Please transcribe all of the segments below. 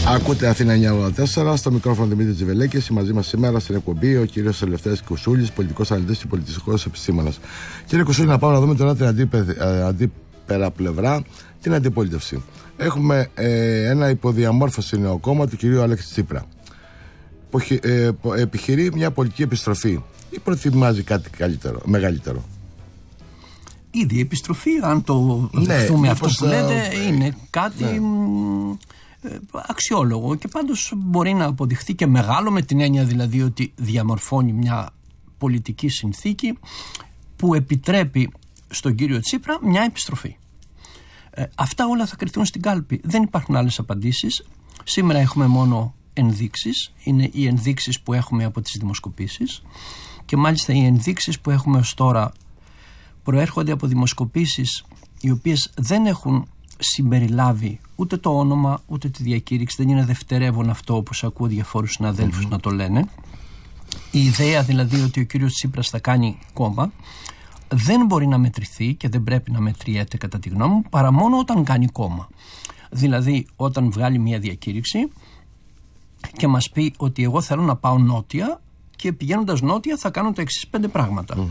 Ακούτε Αθήνα 984, στο μικρόφωνο Δημήτρη Τζιβελέκη. Μαζί μας σήμερα στην εκπομπή ο κύριος Ελευθέρης Κουσούλης, πολιτικός αναλυτής και πολιτιστικός επιστήμονας. Κύριε Κουσούλη, να πάμε να δούμε τώρα την αντίπερα πλευρά, την αντιπολίτευση. Έχουμε ένα υποδιαμόρφωση νέο κόμμα του κυρίου Αλέξη Τσίπρα. Επιχειρεί μια πολιτική επιστροφή ή προτιμάζει κάτι μεγαλύτερο? Ήδη η επιστροφή, αν το δεχτούμε αυτό που λέτε, είναι κάτι αξιόλογο και πάντως μπορεί να αποδειχθεί και μεγάλο, με την έννοια δηλαδή ότι διαμορφώνει μια πολιτική συνθήκη που επιτρέπει στον κύριο Τσίπρα μια επιστροφή. Αυτά όλα θα κριθούν στην κάλπη. Δεν υπάρχουν άλλες απαντήσεις. Σήμερα έχουμε μόνο ενδείξεις. Είναι οι ενδείξεις που έχουμε από τις δημοσκοπήσεις και μάλιστα οι ενδείξεις που έχουμε ως τώρα προέρχονται από δημοσκοπήσεις οι οποίες δεν έχουν συμπεριλάβει ούτε το όνομα ούτε τη διακήρυξη. Δεν είναι δευτερεύον αυτό, όπως ακούω διαφόρους συναδέλφους να το λένε. Η ιδέα δηλαδή ότι ο κύριος Τσίπρας θα κάνει κόμμα δεν μπορεί να μετρηθεί και δεν πρέπει να μετριέται κατά τη γνώμη μου παρά μόνο όταν κάνει κόμμα. Δηλαδή όταν βγάλει μια διακήρυξη και μας πει ότι εγώ θέλω να πάω νότια και πηγαίνοντας νότια θα κάνω τα εξής 5 πράγματα.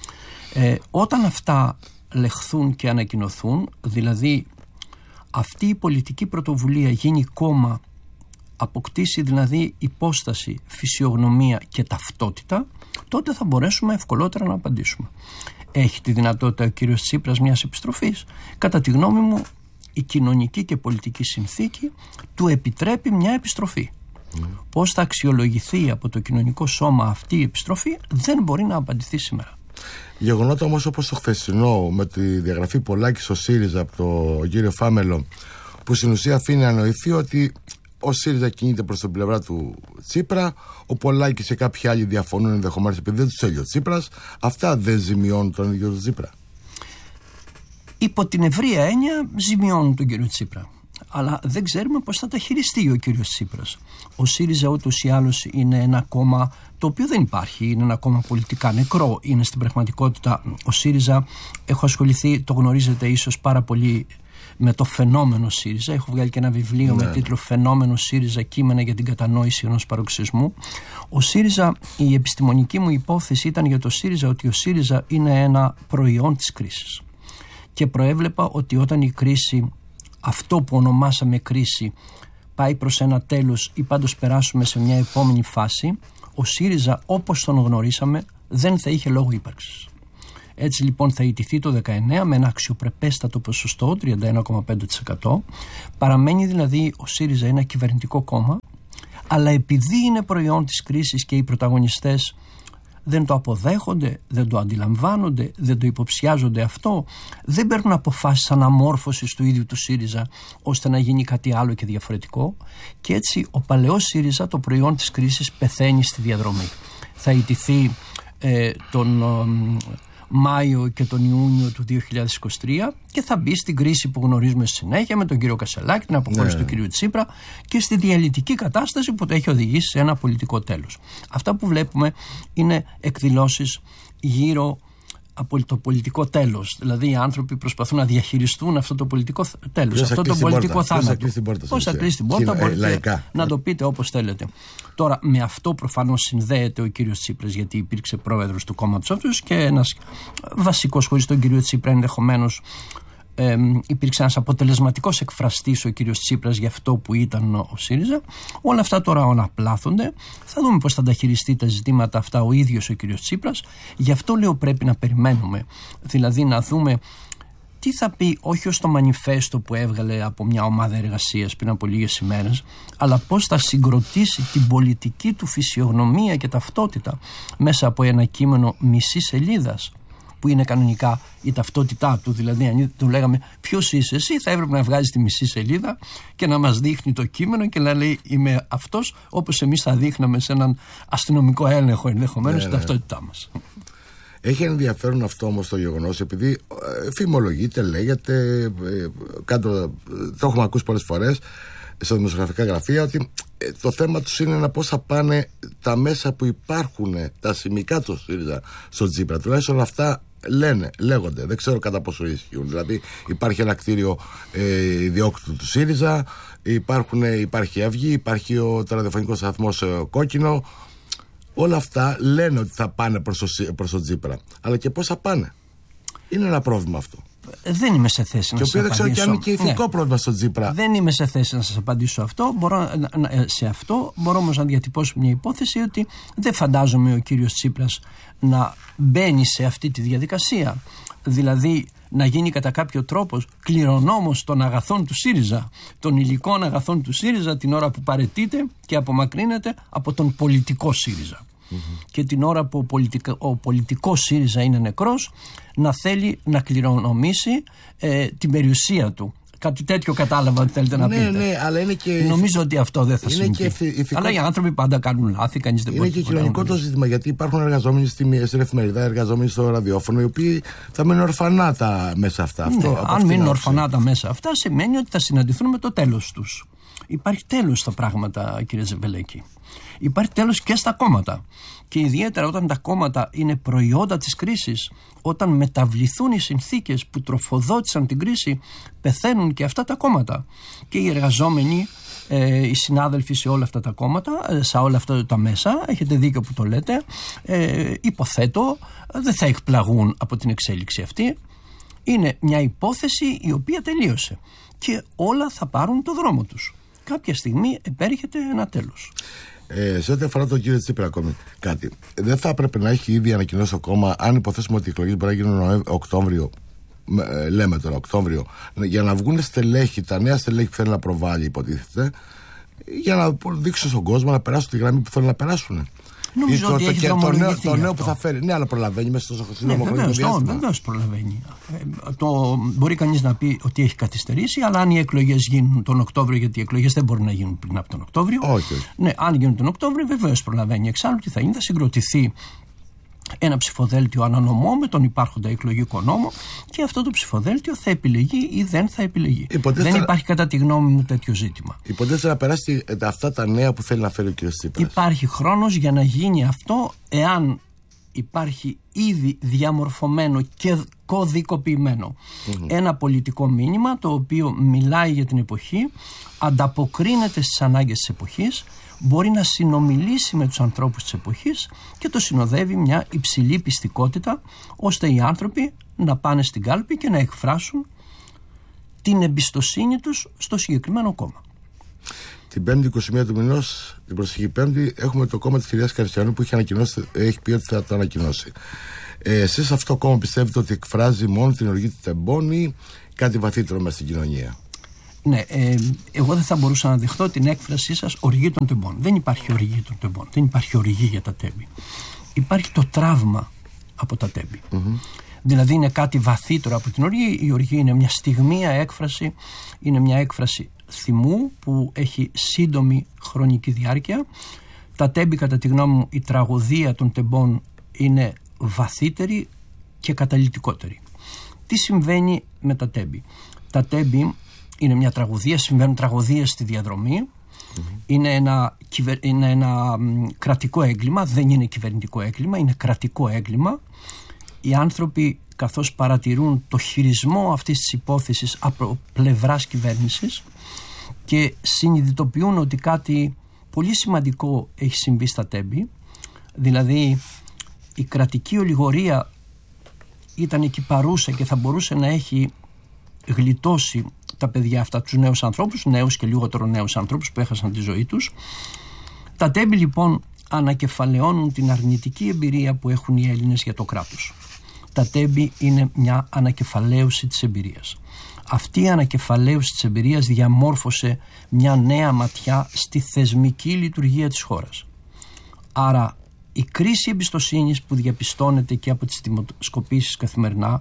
Όταν αυτά λεχθούν και ανακοινωθούν, δηλαδή αυτή η πολιτική πρωτοβουλία γίνει κόμμα, αποκτήσει δηλαδή υπόσταση, φυσιογνωμία και ταυτότητα, τότε θα μπορέσουμε ευκολότερα να απαντήσουμε. Έχει τη δυνατότητα ο κύριος Τσίπρας μιας επιστροφής? Κατά τη γνώμη μου η κοινωνική και πολιτική συνθήκη του επιτρέπει μια επιστροφή. Πώς θα αξιολογηθεί από το κοινωνικό σώμα αυτή η επιστροφή δεν μπορεί να απαντηθεί σήμερα. Γεγονότα όμως όπως το χθεσινό με τη διαγραφή Πολάκη στο ΣΥΡΙΖΑ από τον κύριο Φάμελο, που στην ουσία αφήνει να νοηθεί ότι ο ΣΥΡΙΖΑ κινείται προς την πλευρά του Τσίπρα, ο Πολάκης και κάποιοι άλλοι διαφωνούν ενδεχομένως επειδή δεν τους θέλει ο Τσίπρας, αυτά δεν ζημιώνουν τον ίδιο τον Τσίπρα? Υπό την ευρεία έννοια ζημιώνουν τον κύριο Τσίπρα, αλλά δεν ξέρουμε πώς θα τα χειριστεί ο κύριος Τσίπρας. Ο ΣΥΡΙΖΑ ούτως ή άλλως είναι ένα κόμμα το οποίο δεν υπάρχει, είναι ένα κόμμα πολιτικά νεκρό. Είναι στην πραγματικότητα ο ΣΥΡΙΖΑ. Έχω ασχοληθεί, το γνωρίζετε ίσως πάρα πολύ, με το φαινόμενο ΣΥΡΙΖΑ. Έχω βγάλει και ένα βιβλίο με τίτλο «Φαινόμενο ΣΥΡΙΖΑ, κείμενα για την κατανόηση ενός παροξισμού». Ο ΣΥΡΙΖΑ, η επιστημονική μου υπόθεση ήταν για το ΣΥΡΙΖΑ ότι ο ΣΥΡΙΖΑ είναι ένα προϊόν της κρίσης. Και προέβλεπα ότι όταν η κρίση, αυτό που ονομάσαμε κρίση, πάει προς ένα τέλος ή πάντως περάσουμε σε μια επόμενη φάση, ο ΣΥΡΙΖΑ όπως τον γνωρίσαμε δεν θα είχε λόγο ύπαρξης. Έτσι λοιπόν θα ιτηθεί το 19 με ένα αξιοπρεπέστατο ποσοστό 31,5%. Παραμένει δηλαδή ο ΣΥΡΙΖΑ ένα κυβερνητικό κόμμα, αλλά επειδή είναι προϊόν της κρίσης και οι πρωταγωνιστές δεν το αποδέχονται, δεν το αντιλαμβάνονται, δεν το υποψιάζονται αυτό, δεν παίρνουν αποφάσεις αναμόρφωσης του ίδιου του ΣΥΡΙΖΑ ώστε να γίνει κάτι άλλο και διαφορετικό, και έτσι ο παλαιός ΣΥΡΙΖΑ, το προϊόν της κρίσης, πεθαίνει στη διαδρομή. Θα ιτηθεί τον Μάιο και τον Ιούνιο του 2023 και θα μπει στην κρίση που γνωρίζουμε στη συνέχεια με τον κύριο Κασελάκη, την αποχώρηση του κύριου Τσίπρα και στη διαλυτική κατάσταση που το έχει οδηγήσει σε ένα πολιτικό τέλος. Αυτά που βλέπουμε είναι εκδηλώσεις γύρω από το πολιτικό τέλος. Δηλαδή οι άνθρωποι προσπαθούν να διαχειριστούν αυτό το πολιτικό τέλος, αυτό το πολιτικό θάνατο. Πώς θα κλείσει την πόρτα, μπορείτε να το πείτε όπως θέλετε. Τώρα με αυτό προφανώς συνδέεται ο κύριος Τσίπρας, γιατί υπήρξε πρόεδρος του κόμματος αυτούς και ένας βασικός, χωρίς τον κύριο Τσίπρα ενδεχομένως υπήρξε ένας αποτελεσματικός εκφραστής ο κύριος Τσίπρας για αυτό που ήταν ο ΣΥΡΙΖΑ. Όλα αυτά τώρα αναπλάθονται. Θα δούμε πώς θα τα χειριστεί τα ζητήματα αυτά ο ίδιος ο κύριος Τσίπρας. Γι' αυτό λέω πρέπει να περιμένουμε. Δηλαδή να δούμε τι θα πει, όχι ως το μανιφέστο που έβγαλε από μια ομάδα εργασίας πριν από λίγες ημέρες, αλλά πώς θα συγκροτήσει την πολιτική του φυσιογνωμία και ταυτότητα μέσα από ένα κείμενο μισή σελίδας, που είναι κανονικά η ταυτότητά του. Δηλαδή αν του λέγαμε ποιος είσαι εσύ, θα έπρεπε να βγάζει τη μισή σελίδα και να μας δείχνει το κείμενο και να λέει είμαι αυτός, όπως εμείς θα δείχναμε σε έναν αστυνομικό έλεγχο ενδεχομένως την ταυτότητά μας. Έχει ενδιαφέρον αυτό όμως το γεγονός, επειδή φημολογείται, λέγεται, το έχουμε ακούσει πολλές φορές στα δημοσιογραφικά γραφεία, ότι το θέμα τους είναι να πώς θα πάνε τα μέσα που υπάρχουν, τα σημικά του ΣΥΡΙΖΑ στο Τσίπρα. Τουλάχιστον αυτά λέγονται, δεν ξέρω κατά πόσο ισχύουν. Δηλαδή υπάρχει ένα κτίριο ιδιόκτητο του ΣΥΡΙΖΑ, υπάρχει η Αυγή, υπάρχει ο ραδιοφωνικός σταθμός Κόκκινο. Όλα αυτά λένε ότι θα πάνε προς τον Τσίπρα. Αλλά και πώς θα πάνε? Είναι ένα πρόβλημα αυτό. Δεν είμαι σε θέση να σας απαντήσω. Και δεν ξέρω και αν είναι και ηθικό πρόβλημα στον Τσίπρα. Δεν είμαι σε θέση να σας απαντήσω αυτό. Μπορώ όμως να διατυπώσω μια υπόθεση ότι δεν φαντάζομαι ο κύριος Τσίπρας να μπαίνει σε αυτή τη διαδικασία. Δηλαδή να γίνει κατά κάποιο τρόπο κληρονόμος των αγαθών του ΣΥΡΙΖΑ, των υλικών αγαθών του ΣΥΡΙΖΑ, την ώρα που παραιτείται και απομακρύνεται από τον πολιτικό ΣΥΡΙΖΑ. Και την ώρα που ο πολιτικός ΣΥΡΙΖΑ είναι νεκρός, να θέλει να κληρονομήσει την περιουσία του. Κάτι τέτοιο κατάλαβα ότι θέλετε να πείτε. Ναι, αλλά είναι και... Νομίζω ότι αυτό δεν θα συμβεί. Αλλά οι άνθρωποι πάντα κάνουν λάθη, κανείς δεν μπορεί. Είναι και κοινωνικό το ζήτημα, γιατί υπάρχουν εργαζόμενοι στην εφημερίδα, εργαζόμενοι στο ραδιόφωνο, οι οποίοι θα μείνουν ορφανά μέσα αυτά. Αν μείνουν ορφανά τα μέσα αυτά, σημαίνει ότι θα συναντηθούν με το τέλος τους. Υπάρχει τέλος στα πράγματα, κύριε Ζεμπελέκη. Υπάρχει τέλος και στα κόμματα. Και ιδιαίτερα όταν τα κόμματα είναι προϊόντα της κρίσης, όταν μεταβληθούν οι συνθήκες που τροφοδότησαν την κρίση, πεθαίνουν και αυτά τα κόμματα. Και οι εργαζόμενοι, οι συνάδελφοι σε όλα αυτά τα κόμματα, σε όλα αυτά τα μέσα, έχετε δίκιο που το λέτε, υποθέτω δεν θα εκπλαγούν από την εξέλιξη αυτή. Είναι μια υπόθεση η οποία τελείωσε και όλα θα πάρουν το δρόμο τους. Κάποια στιγμή επέρχεται ένα τέλος. Σε ό,τι αφορά τον κύριο Τσίπρα, ακόμη κάτι. Δεν θα έπρεπε να έχει ήδη ανακοινώσει το κόμμα, αν υποθέσουμε ότι οι εκλογές μπορεί να γίνουν Οκτώβριο, λέμε τώρα Οκτώβριο, για να βγουν στελέχη, τα νέα στελέχη που θέλει να προβάλλει, υποτίθεται, για να δείξουν στον κόσμο να περάσουν τη γραμμή που θέλουν να περάσουν. Νομίζω ότι έχει δρομολογηθεί το νέο που θα φέρει. Ναι, αλλά προλαβαίνει μέσα στο σύντομο χρονικό διάστημα. Βεβαίως προλαβαίνει. Μπορεί κανείς να πει ότι έχει καθυστερήσει, αλλά αν οι εκλογές γίνουν τον Οκτώβριο, γιατί οι εκλογές δεν μπορούν να γίνουν πριν από τον Οκτώβριο. Όχι. Ναι, αν γίνουν τον Οκτώβριο, βεβαίως προλαβαίνει. Εξάλλου τι θα γίνει, θα συγκροτηθεί ένα ψηφοδέλτιο ανανομό με τον υπάρχοντα εκλογικό νόμο και αυτό το ψηφοδέλτιο θα επιλεγεί ή δεν θα επιλεγεί. Δεν υπάρχει κατά τη γνώμη μου τέτοιο ζήτημα. Υποτίθεται να περάσει αυτά τα νέα που θέλει να φέρει ο κ. Τσίπρας. Υπάρχει χρόνος για να γίνει αυτό, εάν υπάρχει ήδη διαμορφωμένο και κωδικοποιημένο ένα πολιτικό μήνυμα το οποίο μιλάει για την εποχή, ανταποκρίνεται στις ανάγκες της εποχής, μπορεί να συνομιλήσει με τους ανθρώπους της εποχής και το συνοδεύει μια υψηλή πιστικότητα, ώστε οι άνθρωποι να πάνε στην κάλπη και να εκφράσουν την εμπιστοσύνη τους στο συγκεκριμένο κόμμα. Την 5η 21 του μηνός, την προσεχή Πέμπτη, έχουμε το κόμμα της κυρίας Καριστιανού που έχει πει ότι θα το ανακοινώσει. Εσείς αυτό το κόμμα πιστεύετε ότι εκφράζει μόνο την οργή του τεμπών ή κάτι βαθύτερο μέσα στην κοινωνία? Ναι, εγώ δεν θα μπορούσα να δεχτώ την έκφρασή σας οργή των τεμπών. Δεν υπάρχει οργή των τεμπών. Δεν υπάρχει οργή για τα τέμπη. Υπάρχει το τραύμα από τα τέμπη. Δηλαδή είναι κάτι βαθύτερο από την οργή. Η οργή είναι μια στιγμία έκφραση, είναι μια έκφραση θυμού που έχει σύντομη χρονική διάρκεια. Τα τέμπη, κατά τη γνώμη μου, η τραγωδία των τεμπών είναι βαθύτερη και καταλυτικότερη. Τι συμβαίνει με τα τέμπη? Τα τέμπη είναι μια τραγωδία, συμβαίνουν τραγωδίες στη διαδρομή. Είναι ένα κρατικό έγκλημα, δεν είναι κυβερνητικό έγκλημα, είναι κρατικό έγκλημα. Οι άνθρωποι, καθώς παρατηρούν το χειρισμό αυτής της υπόθεσης από πλευράς κυβέρνησης και συνειδητοποιούν ότι κάτι πολύ σημαντικό έχει συμβεί στα τέμπη, δηλαδή η κρατική ολιγορία ήταν εκεί παρούσα και θα μπορούσε να έχει γλιτώσει τα παιδιά αυτά, τους νέους ανθρώπους, νέους και λιγότερο νέους ανθρώπους που έχασαν τη ζωή τους. Τα τέμπη λοιπόν ανακεφαλαιώνουν την αρνητική εμπειρία που έχουν οι Έλληνες για το κράτος. Τα τέμπη είναι μια ανακεφαλαίωση της εμπειρίας. Αυτή η ανακεφαλαίωση της εμπειρίας διαμόρφωσε μια νέα ματιά στη θεσμική λειτουργία της χώρας. Άρα η κρίση εμπιστοσύνης που διαπιστώνεται και από τις δημοσκοπήσεις καθημερινά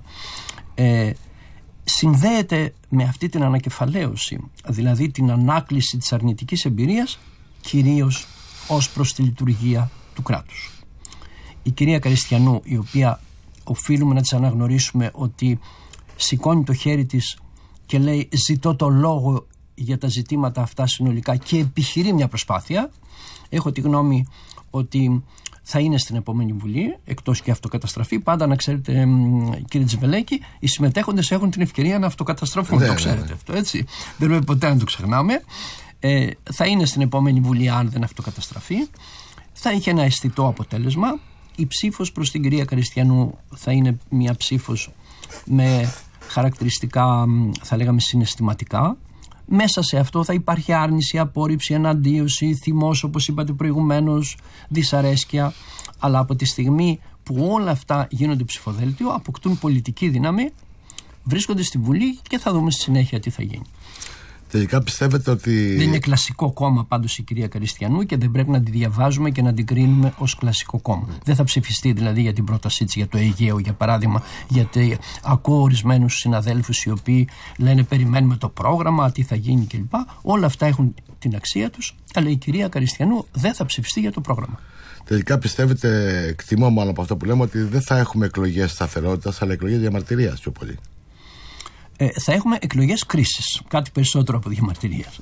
συνδέεται με αυτή την ανακεφαλαίωση, δηλαδή την ανάκληση της αρνητικής εμπειρίας, κυρίως ως προς τη λειτουργία του κράτους. Η κυρία Καριστιανού, η οποία οφείλουμε να της αναγνωρίσουμε ότι σηκώνει το χέρι της και λέει ζητώ το λόγο για τα ζητήματα αυτά συνολικά και επιχειρεί μια προσπάθεια, έχω τη γνώμη ότι θα είναι στην επόμενη Βουλή, εκτός και αυτοκαταστραφεί. Πάντα να ξέρετε, κύριε Τζιβελέκη, οι συμμετέχοντες έχουν την ευκαιρία να αυτοκαταστραφούν. Το ξέρετε αυτό, έτσι. Δεν πρέπει ποτέ να το ξεχνάμε. Θα είναι στην επόμενη Βουλή, αν δεν αυτοκαταστραφεί. Θα είχε ένα αισθητό αποτέλεσμα. Η ψήφος προς την κυρία Καριστιανού θα είναι μια ψήφος με χαρακτηριστικά, θα λέγαμε, συναισθηματικά. Μέσα σε αυτό θα υπάρχει άρνηση, απόρριψη, εναντίωση, θυμός, όπως είπατε προηγουμένως, δυσαρέσκεια. Αλλά από τη στιγμή που όλα αυτά γίνονται ψηφοδέλτιο, αποκτούν πολιτική δύναμη, βρίσκονται στη Βουλή και θα δούμε στη συνέχεια τι θα γίνει. Τελικά πιστεύετε ότι... Δεν είναι κλασικό κόμμα πάντως η κυρία Καριστιανού και δεν πρέπει να τη διαβάζουμε και να την κρίνουμε ως κλασικό κόμμα. Δεν θα ψηφιστεί δηλαδή για την πρότασή της για το Αιγαίο, για παράδειγμα, γιατί ακούω ορισμένους συναδέλφους οι οποίοι λένε περιμένουμε το πρόγραμμα, τι θα γίνει κλπ. Όλα αυτά έχουν την αξία τους, αλλά η κυρία Καριστιανού δεν θα ψηφιστεί για το πρόγραμμα. Τελικά πιστεύετε, εκτιμώ μάλλον από αυτό που λέμε, ότι δεν θα έχουμε εκλογές σταθερότητας, αλλά εκλογές διαμαρτυρίας πιο πολύ. Θα έχουμε εκλογές κρίσης, κάτι περισσότερο από διαμαρτυρίας.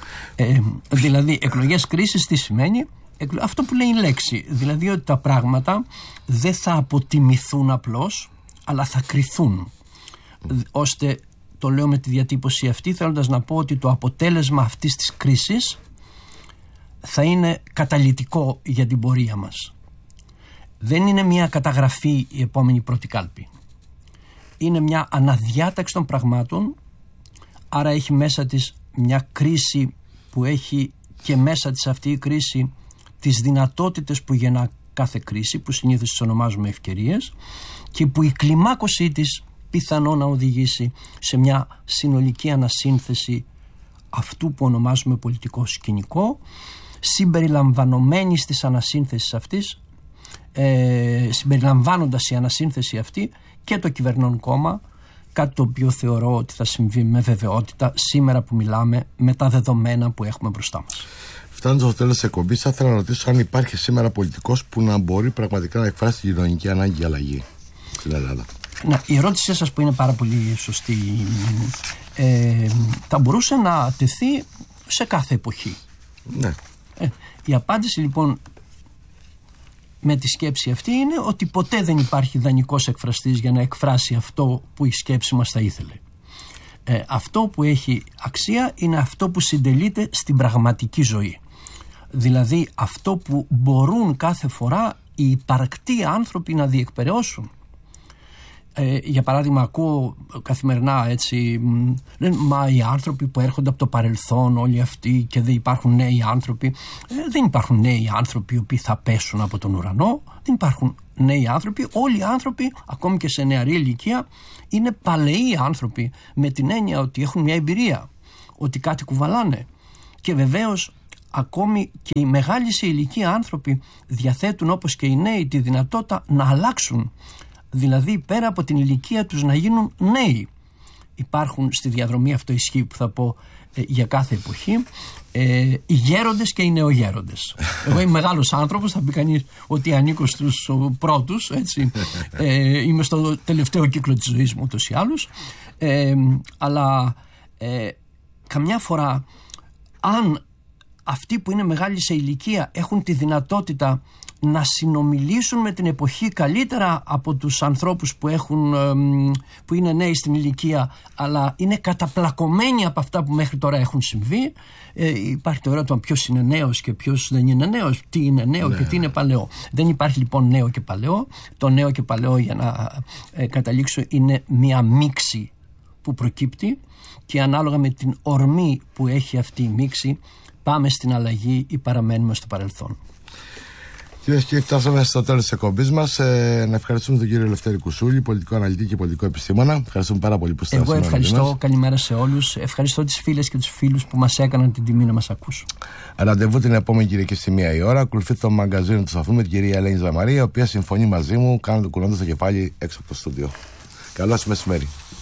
Δηλαδή εκλογές κρίσης τι σημαίνει? Αυτό που λέει η λέξη, δηλαδή ότι τα πράγματα δεν θα αποτιμηθούν απλώς, αλλά θα κριθούν. Ώστε, το λέω με τη διατύπωση αυτή θέλοντας να πω ότι το αποτέλεσμα αυτής της κρίσης θα είναι καταλυτικό για την πορεία μας. Δεν είναι μια καταγραφή η επόμενη πρώτη κάλπη. Είναι μια αναδιάταξη των πραγμάτων, άρα έχει μέσα της μια κρίση που έχει και μέσα της αυτή η κρίση τις δυνατότητες που γεννά κάθε κρίση, που συνήθως τις ονομάζουμε ευκαιρίες, και που η κλιμάκωσή της πιθανό να οδηγήσει σε μια συνολική ανασύνθεση αυτού που ονομάζουμε πολιτικό σκηνικό, συμπεριλαμβανομένης της ανασύνθεσης αυτής, συμπεριλαμβάνοντας η ανασύνθεση αυτή και το κυβερνών κόμμα, κάτι το οποίο θεωρώ ότι θα συμβεί με βεβαιότητα σήμερα που μιλάμε, με τα δεδομένα που έχουμε μπροστά μας. Φτάνοντας στο τέλος της εκπομπής, θα ήθελα να ρωτήσω αν υπάρχει σήμερα πολιτικός που να μπορεί πραγματικά να εκφράσει την κοινωνική ανάγκη για αλλαγή στην Ελλάδα. Η ερώτησή σας που είναι πάρα πολύ σωστή, θα μπορούσε να τεθεί σε κάθε εποχή. Ναι. Η απάντηση λοιπόν με τη σκέψη αυτή είναι ότι ποτέ δεν υπάρχει ιδανικός εκφραστής για να εκφράσει αυτό που η σκέψη μας θα ήθελε. Αυτό που έχει αξία είναι αυτό που συντελείται στην πραγματική ζωή. Δηλαδή αυτό που μπορούν κάθε φορά οι υπαρκτοί άνθρωποι να διεκπεραιώσουν. Για παράδειγμα, ακούω καθημερινά έτσι, λένε, μα οι άνθρωποι που έρχονται από το παρελθόν όλοι αυτοί και δεν υπάρχουν νέοι άνθρωποι. Δεν υπάρχουν νέοι άνθρωποι οι οποίοι θα πέσουν από τον ουρανό. Δεν υπάρχουν νέοι άνθρωποι. Όλοι οι άνθρωποι, ακόμη και σε νεαρή ηλικία, είναι παλαιοί άνθρωποι, με την έννοια ότι έχουν μια εμπειρία, ότι κάτι κουβαλάνε. Και βεβαίως ακόμη και οι μεγάλοι σε ηλικία άνθρωποι διαθέτουν, όπως και οι νέοι, τη δυνατότητα να αλλάξουν. Δηλαδή πέρα από την ηλικία τους να γίνουν νέοι. Υπάρχουν στη διαδρομή, αυτό ισχύει που θα πω για κάθε εποχή, οι γέροντες και οι νεογέροντες. Εγώ είμαι μεγάλος άνθρωπος, θα πει κανείς ότι ανήκω στους πρώτους, έτσι. Είμαι στο τελευταίο κύκλο της ζωής μου ούτως ή άλλως, αλλά καμιά φορά αν αυτοί που είναι μεγάλοι σε ηλικία έχουν τη δυνατότητα να συνομιλήσουν με την εποχή καλύτερα από τους ανθρώπους που είναι νέοι στην ηλικία, αλλά είναι καταπλακωμένοι από αυτά που μέχρι τώρα έχουν συμβεί. Υπάρχει το ερώτημα ποιος είναι νέος και ποιος δεν είναι νέος, τι είναι νέο και τι είναι παλαιό. Δεν υπάρχει λοιπόν νέο και παλαιό. Το νέο και παλαιό, για να καταλήξω, είναι μια μίξη που προκύπτει και ανάλογα με την ορμή που έχει αυτή η μίξη πάμε στην αλλαγή ή παραμένουμε στο παρελθόν. Κυρίες και κύριοι, φτάσαμε στο τέλος της εκπομπής μας. Να ευχαριστούμε τον κύριο Λευτέρη Κουσούλη, πολιτικό αναλυτή και πολιτικό επιστήμονα. Ευχαριστούμε πάρα πολύ που ήρθατε. Εγώ ευχαριστώ. Καλημέρα σε όλους. Ευχαριστώ τις φίλες και τους φίλους που μας έκαναν την τιμή να μας ακούσουν. Ραντεβού την επόμενη Κυριακή στη 1 η ώρα. Ακολουθεί το μαγκαζίνο του σταθμού με την κυρία Ελένη Ζαμαρία, η οποία συμφωνεί μαζί μου, κουνώντας το κεφάλι έξω από το στούντιο. Καλό σας μεσημέρι.